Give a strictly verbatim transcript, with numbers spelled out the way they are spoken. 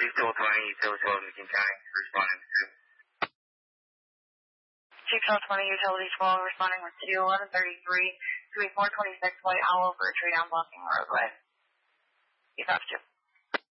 Cecil twenty, Utility twelve, McKean County, responding to. Cecil twenty, Utility twelve, responding with two eleven thirty-three, three four twenty-six, White Owl for a tree down blocking the roadway. You have to.